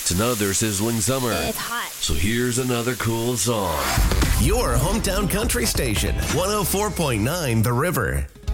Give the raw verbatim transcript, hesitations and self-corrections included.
It's another sizzling summer. It's hot. So here's another cool song. Your hometown country station, one oh four point nine The River.